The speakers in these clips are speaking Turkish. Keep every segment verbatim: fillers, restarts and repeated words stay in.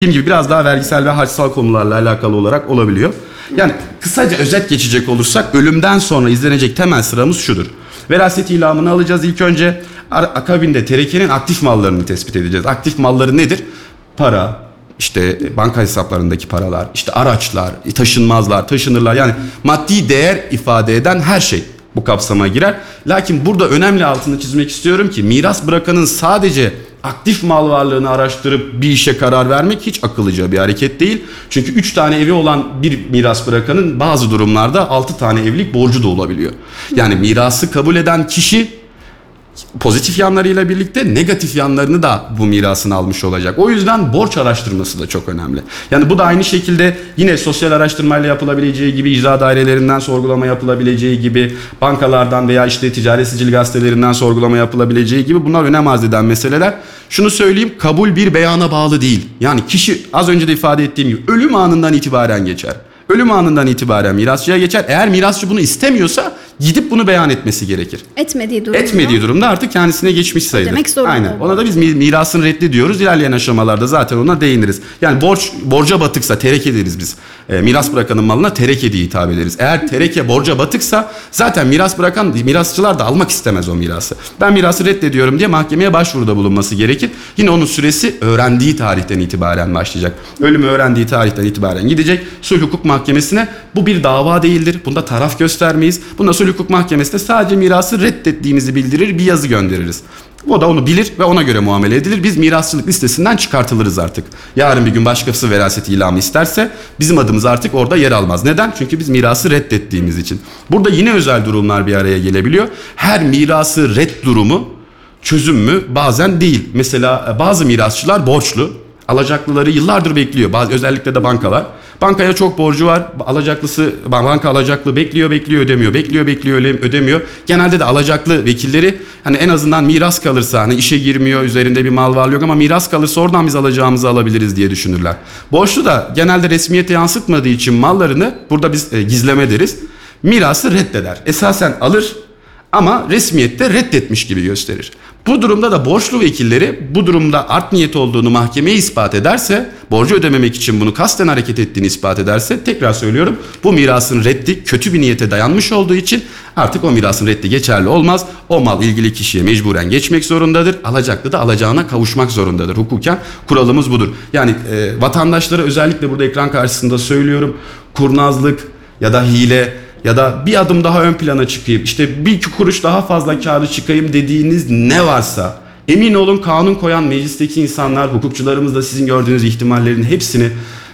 Dediğim gibi biraz daha vergisel ve harçsal konularla alakalı olarak olabiliyor. Yani kısaca özet geçecek olursak ölümden sonra izlenecek temel sıramız şudur. Veraset ilamını alacağız ilk önce. Akabinde terekenin aktif mallarını tespit edeceğiz. Aktif malları nedir? Para, işte banka hesaplarındaki paralar, işte araçlar, taşınmazlar, taşınırlar. Yani maddi değer ifade eden her şey bu kapsama girer. Lakin burada önemli altını çizmek istiyorum ki miras bırakanın sadece aktif mal varlığını araştırıp bir işe karar vermek hiç akıllıca bir hareket değil. Çünkü üç tane evi olan bir miras bırakanın bazı durumlarda altı tane evlilik borcu da olabiliyor. Yani mirası kabul eden kişi pozitif yanlarıyla birlikte negatif yanlarını da bu mirasını almış olacak. O yüzden borç araştırması da çok önemli. Yani bu da aynı şekilde yine sosyal araştırmayla yapılabileceği gibi, icra dairelerinden sorgulama yapılabileceği gibi, bankalardan veya işte ticaret sicil gazetelerinden sorgulama yapılabileceği gibi bunlar önem arz eden meseleler. Şunu söyleyeyim, kabul bir beyana bağlı değil. Yani kişi az önce de ifade ettiğim gibi ölüm anından itibaren geçer. Ölüm anından itibaren mirasçıya geçer. Eğer mirasçı bunu istemiyorsa gidip bunu beyan etmesi gerekir. Etmediği durumda. Etmediği durumda artık kendisine geçmiş sayılır. Demek zorunda. Aynen. Ona da biz mirasın reddi diyoruz. İlerleyen aşamalarda zaten ona değiniriz. Yani borç borca batıksa tereke deriz biz. E, miras bırakanın malına tereke diye hitap ederiz. Eğer tereke borca batıksa zaten miras bırakan mirasçılar da almak istemez o mirası. Ben mirası reddediyorum diye mahkemeye başvuruda bulunması gerekir. Yine onun süresi öğrendiği tarihten itibaren başlayacak. Ölümü öğrendiği tarihten itibaren gidecek. Sulh hukuk mahkemesine. Bu bir dava değildir. Bunda taraf göstermeyiz. Bunda sulh hukuk mahkemesine sadece mirası reddettiğimizi bildirir, bir yazı göndeririz. O da onu bilir ve ona göre muamele edilir. Biz mirasçılık listesinden çıkartılırız artık. Yarın bir gün başkası veraset ilamı isterse bizim adımız artık orada yer almaz. Neden? Çünkü biz mirası reddettiğimiz için. Burada yine özel durumlar bir araya gelebiliyor. Her mirası red durumu çözüm mü? Bazen değil. Mesela bazı mirasçılar borçlu. Alacaklıları yıllardır bekliyor. Bazı, özellikle de bankalar. Bankaya çok borcu var. Alacaklısı, banka alacaklı bekliyor, bekliyor, ödemiyor. Bekliyor, bekliyor, ödemiyor. Genelde de alacaklı vekilleri hani en azından miras kalırsa, hani işe girmiyor, üzerinde bir mal varlığı yok ama miras kalırsa oradan biz alacağımızı alabiliriz diye düşünürler. Borçlu da genelde resmiyete yansıtmadığı için mallarını, burada biz e, gizleme deriz, mirası reddeder. Esasen alır ama resmiyette reddetmiş gibi gösterir. Bu durumda da borçlu vekilleri bu durumda art niyet olduğunu mahkemeye ispat ederse, borcu ödememek için bunu kasten hareket ettiğini ispat ederse, tekrar söylüyorum, bu mirasın reddi kötü bir niyete dayanmış olduğu için artık o mirasın reddi geçerli olmaz. O mal ilgili kişiye mecburen geçmek zorundadır. Alacaklı da alacağına kavuşmak zorundadır. Hukuken kuralımız budur. Yani e, vatandaşlara özellikle burada ekran karşısında söylüyorum, kurnazlık ya da hile ya da bir adım daha ön plana çıkayım, işte bir iki kuruş daha fazla kârı çıkayım dediğiniz ne varsa emin olun kanun koyan meclisteki insanlar, hukukçularımız da sizin gördüğünüz ihtimallerin hepsini,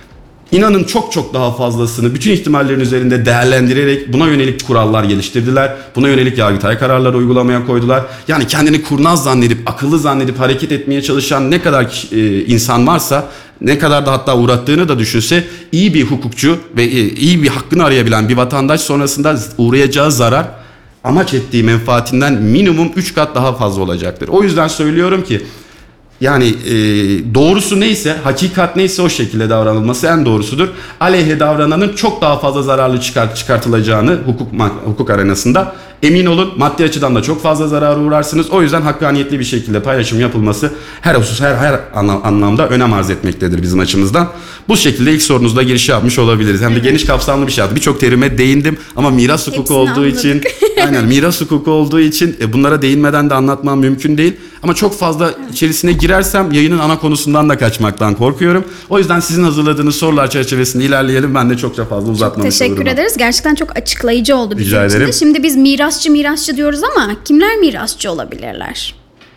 inanın çok çok daha fazlasını bütün ihtimallerin üzerinde değerlendirerek buna yönelik kurallar geliştirdiler. Buna yönelik Yargıtay kararları uygulamaya koydular. Yani kendini kurnaz zannedip, akıllı zannedip hareket etmeye çalışan ne kadar e, insan varsa, ne kadar da hatta uğrattığını da düşünse, iyi bir hukukçu ve iyi bir hakkını arayabilen bir vatandaş sonrasında uğrayacağı zarar amaç ettiği menfaatinden minimum üç kat daha fazla olacaktır. O yüzden söylüyorum ki yani e, doğrusu neyse, hakikat neyse o şekilde davranılması en doğrusudur. Aleyhe davrananın çok daha fazla zararlı çıkart, çıkartılacağını hukuk hukuk arenasında emin olun, maddi açıdan da çok fazla zarara uğrarsınız. O yüzden hakkaniyetli bir şekilde paylaşım yapılması her husus, her, her anlamda önem arz etmektedir bizim açımızdan. Bu şekilde ilk sorunuzda giriş yapmış olabiliriz. Hem de geniş kapsamlı bir şey yaptım. Birçok terime değindim ama miras hukuku Hepsini olduğu anladık. için aynen miras hukuku olduğu için e, bunlara değinmeden de anlatmam mümkün değil. Ama çok fazla içerisine girersem yayının ana konusundan da kaçmaktan korkuyorum. O yüzden sizin hazırladığınız sorular çerçevesinde ilerleyelim. Ben de çokça fazla uzatmamış Teşekkür olurum. ederiz. Gerçekten çok açıklayıcı oldu bizim Rica için de. ederim. Şimdi biz mirasçı mirasçı diyoruz ama kimler mirasçı olabilirler?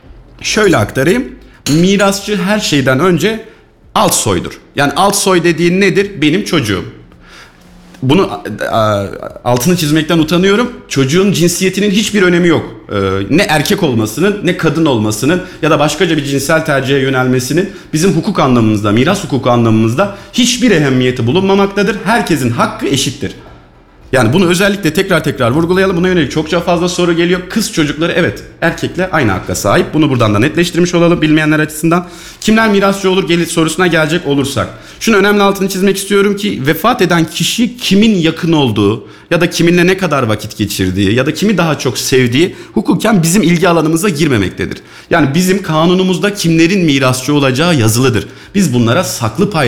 Şöyle aktarayım. Mirasçı her şeyden önce alt soydur. Yani alt soy dediğin nedir? Benim çocuğum. Bunu altını çizmekten utanıyorum. Çocuğun cinsiyetinin hiçbir önemi yok. Ne erkek olmasının, ne kadın olmasının ya da başkaca bir cinsel tercihe yönelmesinin bizim hukuk anlamımızda, miras hukuku anlamımızda hiçbir ehemmiyeti bulunmamaktadır. Herkesin hakkı eşittir. Yani bunu özellikle tekrar tekrar vurgulayalım. Buna yönelik çokça fazla soru geliyor. Kız çocukları evet erkekle aynı hakka sahip. Bunu buradan da netleştirmiş olalım bilmeyenler açısından. Kimler mirasçı olur gel- sorusuna gelecek olursak. Şunu önemli altını çizmek istiyorum ki vefat eden kişi kimin yakın olduğu ya da kiminle ne kadar vakit geçirdiği ya da kimi daha çok sevdiği hukuken bizim ilgi alanımıza girmemektedir. Yani bizim kanunumuzda kimlerin mirasçı olacağı yazılıdır. Biz bunlara saklı pay